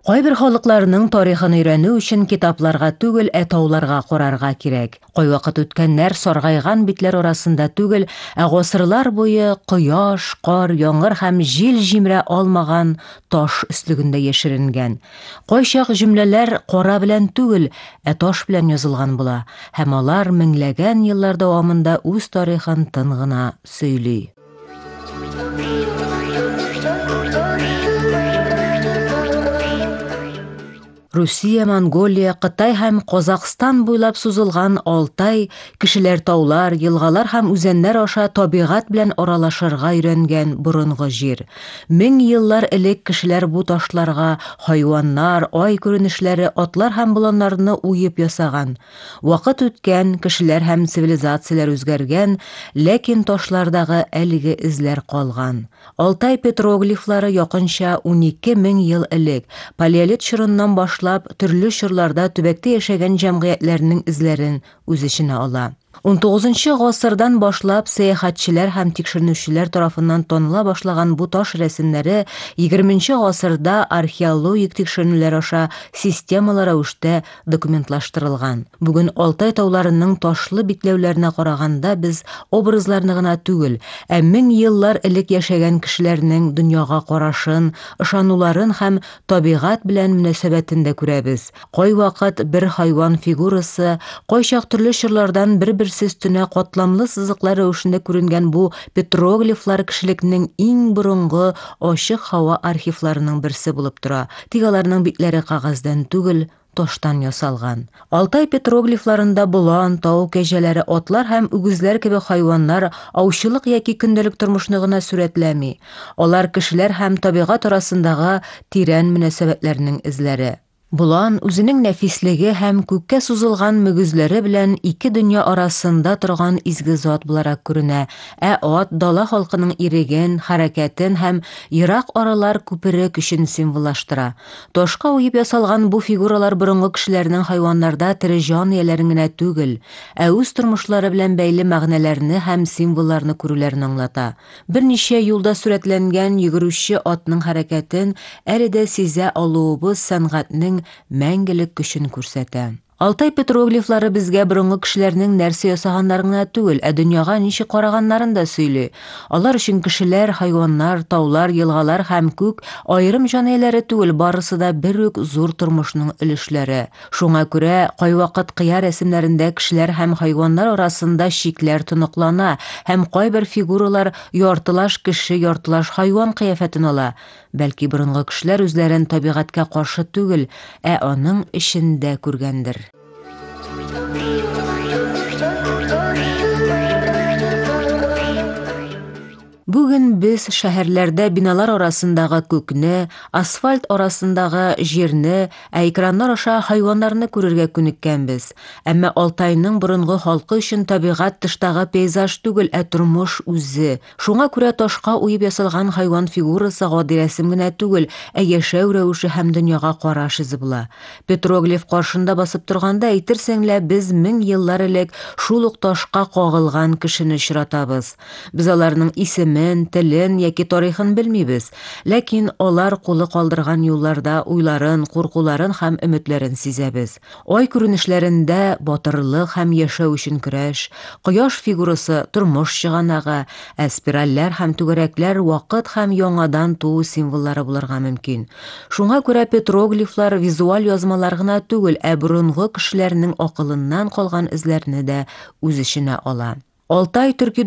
Кайбер халыкларның тарихын өйрәнү өчен китапларга түгел, тауларга карарга кирәк. Кайвакыт үткәннәр саргайган битләр арасында түгел, гасырлар буе кояш, кар, яңгыр һәм җил җимерә алмаган таш өслегендә яшеренгән. Кайчак җөмләләр кара белән түгел, таш белән язылган була, һәм алар меңләгән еллар дәвамында үз тарихын тын гына сөйли. Русия, Монголия, Кытай һәм Казакстан буйлап сузылган Алтай кешеләр таулар, елгалар һәм үзәннәр аша табигать белән аралашырга өйрәнгән борынгы җир. Мең еллар элек кешеләр бу ташларга хайваннар, ай күренешләре, атлар һәм боланнарны уеп ясаган. Вакыт үткән, кешеләр һәм цивилизацияләр үзгәргән, ләкин ташлардагы әлеге эзләр калган. Алтай петроглифлары якынча 12 мең ел элек палеолит чорыннан башлап төрле чорларда төбәктә яшәгән җәмгыятьләрнең эзләрен үз эченә ала. 19-нчы гасырдан башлап сәяхәтчеләр һәм тикшеренүчеләр тарафыннан таныла башлаган бу таш рәсемнәре 20-нчы гасырда археологик тикшеренүләр аша системалы рәвештә документлаштырылган. Бүген Алтай тауларының ташлы битләүләренә караганда без образларны гына түгел, мең еллар элек яшәгән кешеләрнең дөньяга карашын, ышануларын һәм табигать белән мөнәсәбәтен дә күрәбез. Кайвакыт бер хайван фигурасы, кайчак төрле чорлардан бер-берсез өстенә катламлы сызыклар рәвешендә күренгән бу петроглифлар кешелекнең иң борынгы ачык һава архивларының берсе булып тора. Тик аларның битләре кагаздан түгел, таштан ясалган. Алтай петроглифларында болан, тау кәҗәләре, атлар һәм үгезләр кебек хайваннар аучылык яки көндәлек тормышны гына сурәтләми. Алар кешеләр һәм табигать арасындагы тирән мөнәсәбәтләрнең эзләре. Болан үзенең нәфислеге һәм күккә сузылган мөгезләре белән ике дөнья арасында торган изге зат буларак күренә, ат дала халкының иреген, хәрәкәтен һәм ерак аралар күпере көчен символлаштыра. Ташка уеп ясалган бу фигуралар борынгы кешеләрнең хайваннарда тере җан ияләрен генә түгел, үз тормышлары белән бәйле мәгънәләрне һәм символларны күрүләрен аңлата. Берничә юлда сурәтләнгән йөгерүче атның хәрәкәтен әле дә сизә алуыбыз сәнгатьнең мәңгелек көчен күрсәтә. Алтай петроглифлары безгә борынгы кешеләрнең нәрсә ясаганнарын гына түгел, дөньяга ничек караганнарын да сөйли. Алар өчен кешеләр, хайваннар, таулар, елгалар һәм күк аерым җан ияләре түгел, барысы да бер үк зур тормышның өлешләре. Шуңа күрә кайвакыт кыя рәсемнәрендә кешеләр һәм хайваннар арасында чикләр тоныклана һәм кайбер фигуралар яртылаш кеше, яртылаш хайван кыяфәтен ала. Бәлки борынгы кешеләр үзләрен табигатькә каршы түгел, аның эчендә күргәндер. Бүген без шәһәрләрдә биналар арасындагы күкне, асфальт арасындагы җирне, экраннар аша хайваннарны күрергә күнеккәнбез. Әмма Алтайның борынгы халкы өчен табигать тыштагы пейзаж түгел, тормыш үзе. Шуңа күрә ташка уеп ясалган хайван фигурасы гади рәсем генә түгел, яшәү рәвеше һәм дөньяга караш изе була. Петроглиф каршында басып торганда әйтерсең лә без мең еллар элек шул ук ташка кагылган кешене очратабыз. Без аларның исемен, телен яки тарихын белмибез, ләкин алар кулы калдырган юлларда уйларын, куркуларын һәм өметләрен сизәбез. Ай күренешләрендә батырлык һәм яшәү өчен көрәш, кояш фигурасы тормыш чыганагы, спиральләр һәм түгәрәкләр вакыт һәм яңадан туу символлары булырга мөмкин. Шуңа күрә петроглифлар визуаль язмалар гына түгел, борынгы кешеләрнең акылыннан калган эзләрне дә үз эченә ала. Алтай төрки